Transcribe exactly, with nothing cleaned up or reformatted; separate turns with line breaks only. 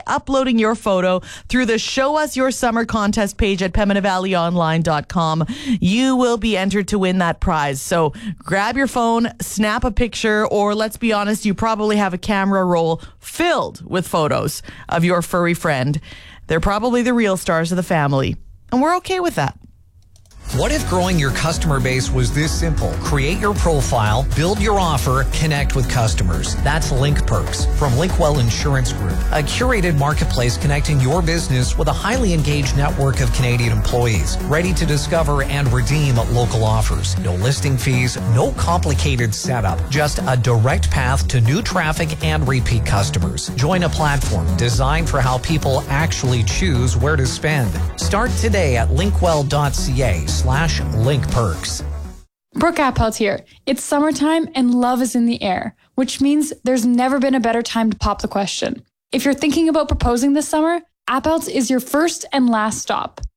uploading your photo through the Show Us Your Summer contest page at pembina valley online dot com. You will be entered to win that prize. So grab your phone, snap a picture, or let's be honest, you probably have a camera roll filled with photos of your furry friend. They're probably the real stars of the family, and we're okay with that.
What if growing your customer base was this simple? Create your profile, build your offer, connect with customers. That's Link Perks from Linkwell Insurance Group, a curated marketplace connecting your business with a highly engaged network of Canadian employees, ready to discover and redeem local offers. No listing fees, no complicated setup, just a direct path to new traffic and repeat customers. Join a platform designed for how people actually choose where to spend. Start today at linkwell dot c a slash link perks.
Brooke Appelt here. It's summertime and love is in the air, which means there's never been a better time to pop the question. If you're thinking about proposing this summer, Appelt's is your first and last stop.